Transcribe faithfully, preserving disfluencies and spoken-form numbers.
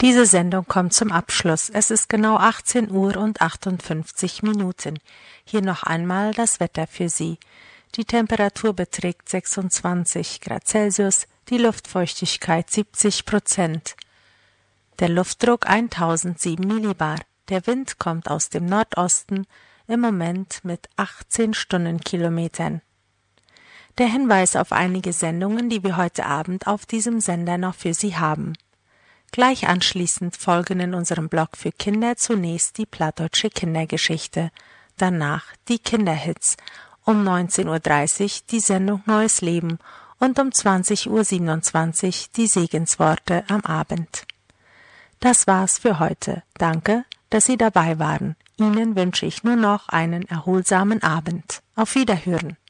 Diese Sendung kommt zum Abschluss. Es ist genau achtzehn Uhr und achtundfünfzig Minuten. Hier noch einmal das Wetter für Sie. Die Temperatur beträgt sechsundzwanzig Grad Celsius, die Luftfeuchtigkeit siebzig Prozent. Der Luftdruck eintausendsieben Millibar. Der Wind kommt aus dem Nordosten, im Moment mit achtzehn Stundenkilometern. Der Hinweis auf einige Sendungen, die wir heute Abend auf diesem Sender noch für Sie haben. Gleich anschließend folgen in unserem Blog für Kinder zunächst die plattdeutsche Kindergeschichte, danach die Kinderhits, um neunzehn Uhr dreißig die Sendung Neues Leben und um zwanzig Uhr siebenundzwanzig die Segensworte am Abend. Das war's für heute. Danke, dass Sie dabei waren. Ihnen wünsche ich nur noch einen erholsamen Abend. Auf Wiederhören.